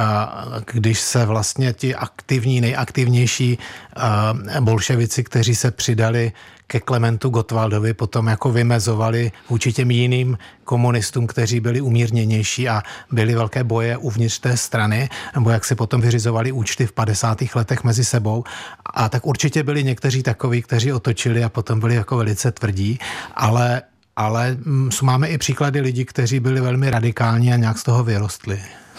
když se vlastně ti nejaktivnější bolševici, kteří se přidali ke Klementu Gottwaldovi, potom jako vymezovali vůči těm jiným komunistům, kteří byli umírněnější a byly velké boje uvnitř té strany, nebo jak si potom vyřizovali účty v 50. letech mezi sebou. A tak určitě byli někteří takoví, kteří otočili a potom byli jako velice tvrdí, ale máme i příklady lidí, kteří byli velmi radikální a nějak z toho vyrostli.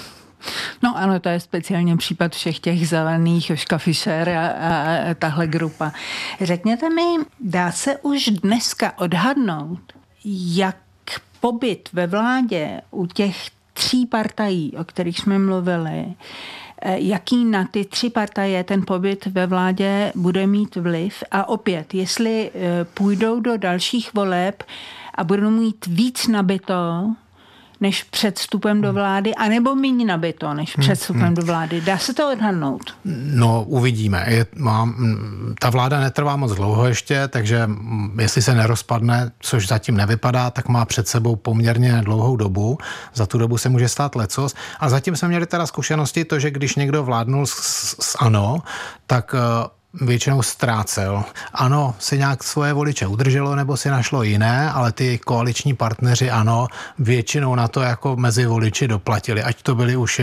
No ano, to je speciálně případ všech těch zelených, Jožka Fischer a tahle grupa. Řekněte mi, dá se už dneska odhadnout, jak pobyt ve vládě u těch 3 partají, o kterých jsme mluvili, jaký na ty 3 partaje ten pobyt ve vládě bude mít vliv a opět, jestli půjdou do dalších voleb a budou mít víc nabito než před vstupem do vlády, anebo méně nabito než před vstupem do vlády. Dá se to odhadnout? No, uvidíme. Ta vláda netrvá moc dlouho ještě, takže jestli se nerozpadne, což zatím nevypadá, tak má před sebou poměrně dlouhou dobu. Za tu dobu se může stát lecos. A zatím jsme měli teda zkušenosti to, že když někdo vládnul s ANO, tak většinou ztrácel. Ano, si nějak svoje voliče udrželo nebo si našlo jiné, ale ty koaliční partneři ano, většinou na to jako mezi voliči doplatili. Ať to byli už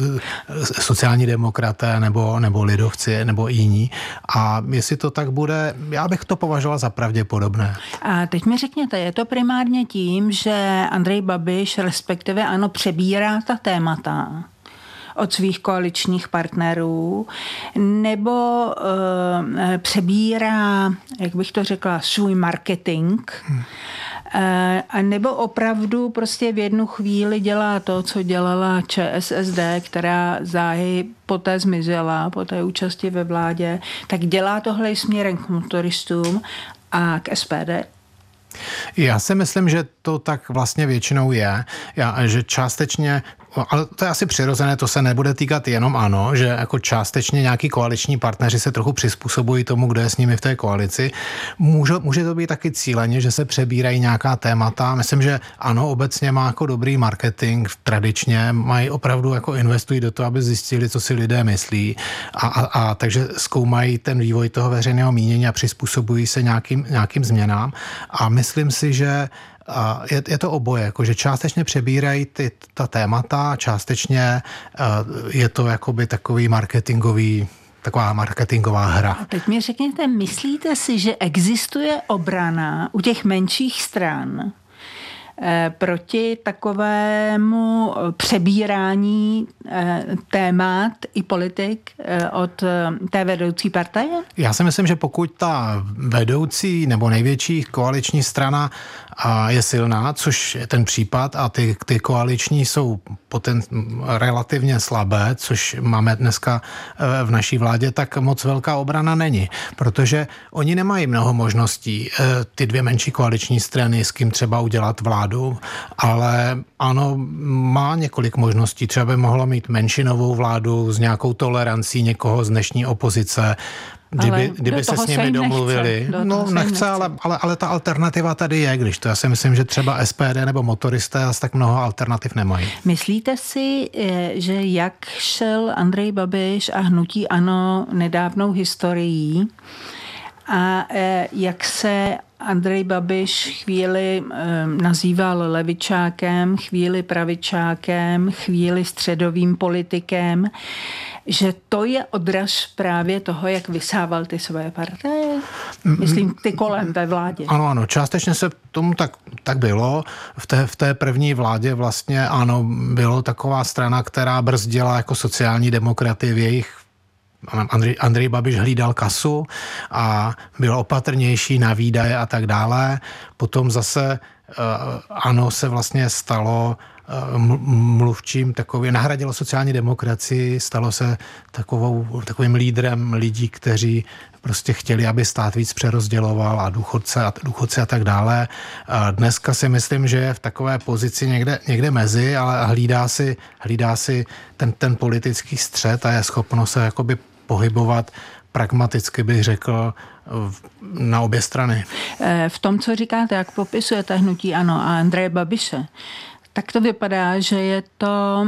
sociální demokraté nebo lidovci nebo jiní. A jestli to tak bude, já bych to považoval za pravděpodobné. A teď mi řekněte, je to primárně tím, že Andrej Babiš respektive ANO přebírá ta témata od svých koaličních partnerů, nebo přebírá, jak bych to řekla, svůj marketing, a nebo opravdu prostě v jednu chvíli dělá to, co dělala ČSSD, která záhy poté zmizela, po té účasti ve vládě, tak dělá tohle směrem k motoristům a k SPD? Já si myslím, že to tak vlastně většinou je, že částečně, ale to je asi přirozené, to se nebude týkat jenom ANO, že jako částečně nějaký koaliční partneři se trochu přizpůsobují tomu, kdo je s nimi v té koalici. Může to být taky cíleně, že se přebírají nějaká témata. Myslím, že ANO obecně má jako dobrý marketing, tradičně mají opravdu jako investují do toho, aby zjistili, co si lidé myslí a takže zkoumají ten vývoj toho veřejného mínění a přizpůsobují se nějakým změnám a myslím si, že je to oboje, jakože částečně přebírají ta témata, částečně je to jakoby taková marketingová hra. A teď mi řekněte, myslíte si, že existuje obrana u těch menších stran proti takovému přebírání témat i politik od té vedoucí partaje? Já si myslím, že pokud ta vedoucí nebo největší koaliční strana je silná, což je ten případ, a ty koaliční jsou relativně slabé, což máme dneska v naší vládě, tak moc velká obrana není, protože oni nemají mnoho možností, ty 2 menší koaliční strany, s kým třeba udělat vládu vládu, ale ano, má několik možností. Třeba by mohlo mít menšinovou vládu s nějakou tolerancí někoho z dnešní opozice, kdyby se s nimi domluvili. Nechce, ale ta alternativa tady je, když to já si myslím, že třeba SPD nebo motoristé asi tak mnoho alternativ nemají. Myslíte si, že jak šel Andrej Babiš a hnutí ANO nedávnou historií a jak se Andrej Babiš chvíli nazýval levičákem, chvíli pravičákem, chvíli středovým politikem, že to je odraz právě toho, jak vysával ty svoje partaje? Myslím, ty kolem ve vládě. Ano, částečně se tomu tak bylo. V té první vládě vlastně ano, bylo taková strana, která brzdila jako sociální demokraty v jejich Andrej Babiš hlídal kasu a byl opatrnější na výdaje a tak dále. Potom zase ANO se vlastně stalo mluvčím takový, nahradilo sociální demokracii, stalo se takovým lídrem lidí, kteří prostě chtěli, aby stát víc přerozděloval a důchodce a tak dále. A dneska si myslím, že je v takové pozici někde mezi, ale hlídá si ten politický střed a je schopno se jakoby pohybovat pragmaticky, bych řekl, na obě strany. V tom, co říkáte, jak popisujete hnutí ANO a Andreje Babiše, tak to vypadá, že je to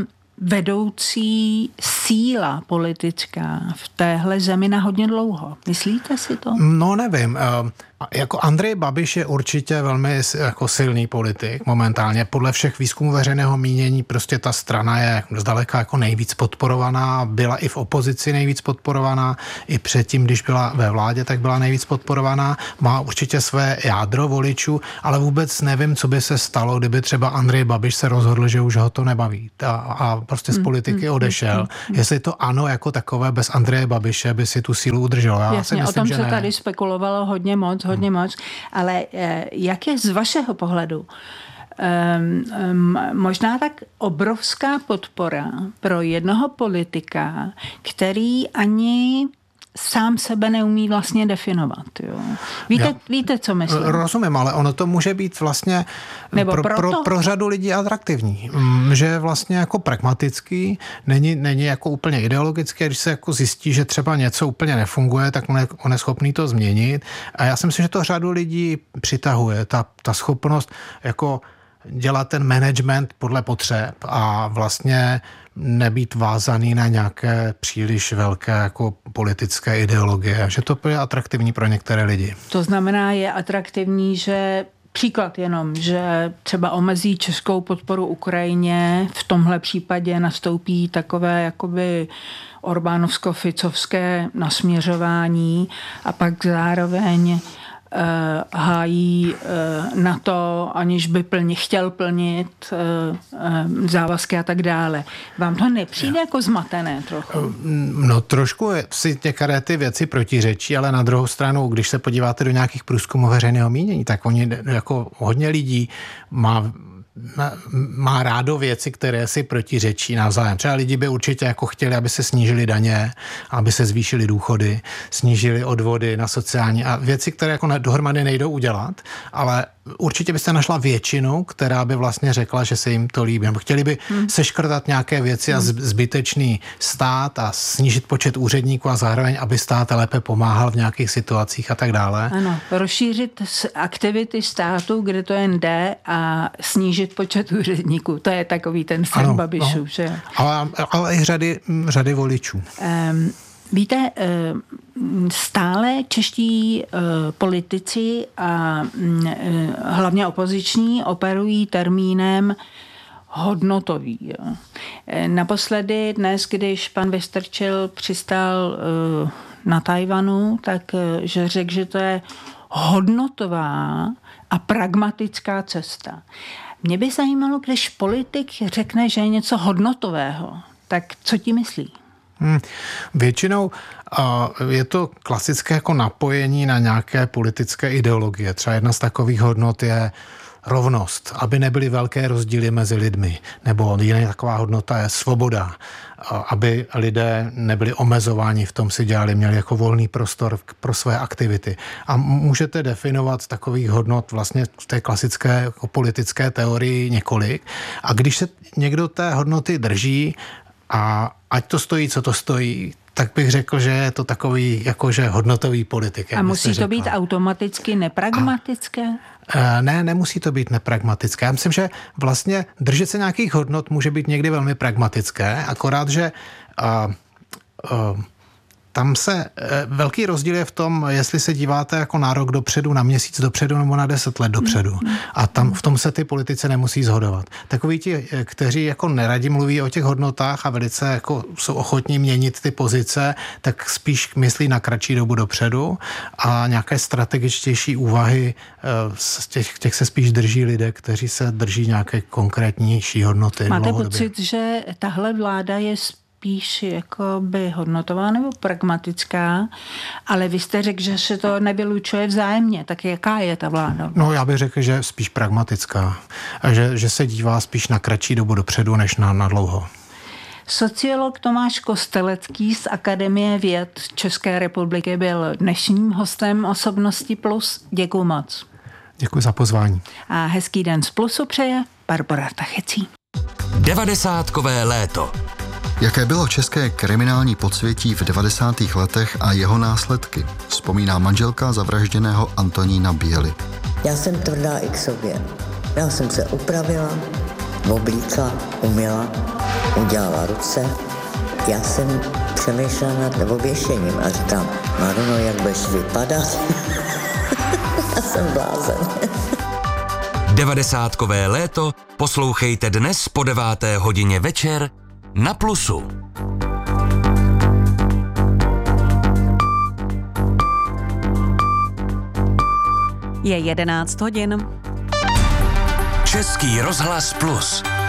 vedoucí síla politická v téhle zemi na hodně dlouho. Myslíte si to? No nevím. Jako Andrej Babiš je určitě velmi jako silný politik momentálně. Podle všech výzkumů veřejného mínění prostě ta strana je zdaleka jako nejvíc podporovaná. Byla i v opozici nejvíc podporovaná. I předtím, když byla ve vládě, tak byla nejvíc podporovaná. Má určitě své jádro voličů, ale vůbec nevím, co by se stalo, kdyby třeba Andrej Babiš se rozhodl, že už ho to nebaví a prostě z politiky odešel. Jestli to ANO jako takové bez Andreje Babiše by si tu sílu udrželo. Já Jasně, myslím, o tom že se ne. tady spekulovalo hodně moc, ale jak je z vašeho pohledu možná tak obrovská podpora pro jednoho politika, který ani sám sebe neumí vlastně definovat. Jo. Víte, co myslím? Rozumím, ale ono to může být vlastně pro řadu lidí atraktivní. Že je vlastně jako pragmatický, není jako úplně ideologický, když se jako zjistí, že třeba něco úplně nefunguje, tak on je schopný to změnit. A já si myslím, že to řadu lidí přitahuje. Ta schopnost jako dělat ten management podle potřeb a vlastně nebýt vázaný na nějaké příliš velké jako politické ideologie, že to je atraktivní pro některé lidi. To znamená, je atraktivní, že příklad jenom, že třeba omezí českou podporu Ukrajině, v tomhle případě nastoupí takové jakoby orbánovsko-ficovské nasměřování a pak zároveň hájí na to, aniž by chtěl plnit závazky a tak dále. Vám to nepřijde jako zmatené trochu? No trošku si některé ty věci protiřečí, ale na druhou stranu, když se podíváte do nějakých průzkumů veřejného mínění, tak oni jako hodně lidí má rádo věci, které si protiřečí navzájem. Třeba lidi by určitě jako chtěli, aby se snížily daně, aby se zvýšily důchody, snížily odvody na sociální a věci, které jako dohromady nejdou udělat, ale určitě byste našla většinu, která by vlastně řekla, že se jim to líbí. Nebo chtěli by seškrtat nějaké věci a zbytečný stát a snížit počet úředníků a zároveň, aby stát lépe pomáhal v nějakých situacích a tak dále. Ano, rozšířit aktivity státu, kde to jen jde a snížit počet úředníků. To je takový ten sen Babišů, že? Ale i řady voličů. Víte, stále čeští politici a hlavně opoziční operují termínem hodnotový. Jo. Naposledy dnes, když pan Vystrčil přistál na Tajvanu, tak že řekl, že to je hodnotová a pragmatická cesta. Mě by zajímalo, když politik řekne, že je něco hodnotového, tak co ti myslí? Většinou je to klasické jako napojení na nějaké politické ideologie. Třeba jedna z takových hodnot je rovnost, aby nebyly velké rozdíly mezi lidmi, nebo jiná taková hodnota je svoboda, aby lidé nebyli omezováni v tom, si dělali, měli jako volný prostor pro své aktivity. A můžete definovat takových hodnot vlastně v té klasické jako politické teorii několik. A když se někdo té hodnoty drží, a ať to stojí, co to stojí, tak bych řekl, že je to takový jakože hodnotový politik. A musí to být automaticky nepragmatické? Ne, nemusí to být nepragmatické. Já myslím, že vlastně držet se nějakých hodnot může být někdy velmi pragmatické, akorát, že tam se velký rozdíl je v tom, jestli se díváte jako na rok dopředu, na měsíc dopředu nebo na 10 let dopředu. A tam v tom se ty politici nemusí shodovat. Takoví ti, kteří jako neradi mluví o těch hodnotách a velice jako jsou ochotní měnit ty pozice, tak spíš myslí na kratší dobu dopředu a nějaké strategičtější úvahy, těch se spíš drží lidé, kteří se drží nějaké konkrétnější hodnoty. Máte pocit, že tahle vláda je spíš jakoby hodnotová nebo pragmatická, ale vy jste řekl, že se to nevylučuje vzájemně, tak jaká je ta vláda? No, já bych řekl, že spíš pragmatická a že se dívá spíš na kratší dobu dopředu, než na dlouho. Sociolog Tomáš Kostelecký z Akademie věd České republiky byl dnešním hostem Osobnosti Plus. Děkuju moc. Děkuji za pozvání. A hezký den z Plusu přeje Barbora Tachecí. 90kové léto. Jaké bylo české kriminální podsvětí v 90. letech a jeho následky, vzpomíná manželka zavražděného Antonína Běly. Já jsem tvrdá i k sobě. Já jsem se upravila, oblíkla, uměla, udělala ruce. Já jsem přemýšlela nad oběšením a říkám, Maruno, jak budeš vypadat? Já jsem blázen. 90kové léto poslouchejte dnes po 9. hodině večer na Plusu. Je 11 hodin. Český rozhlas Plus.